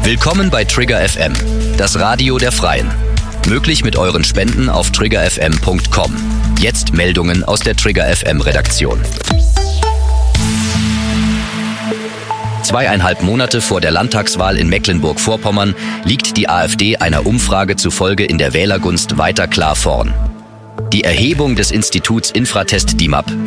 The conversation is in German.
Willkommen bei Trigger FM, das Radio der Freien. Möglich mit euren Spenden auf triggerfm.com. Jetzt Meldungen aus der Trigger FM Redaktion. 2,5 Monate vor der Landtagswahl in Mecklenburg-Vorpommern liegt die AfD einer Umfrage zufolge in der Wählergunst weiter klar vorn. Die Erhebung des Instituts Infratest DIMAP